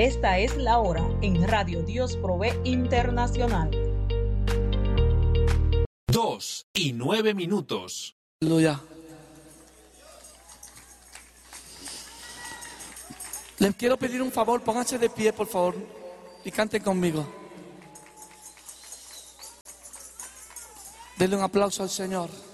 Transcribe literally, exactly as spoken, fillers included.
Esta es la hora en Radio Dios Provee Internacional. Dos y nueve minutos. Aleluya. Les quiero pedir un favor, pónganse de pie, por favor, y canten conmigo. Denle un aplauso al Señor.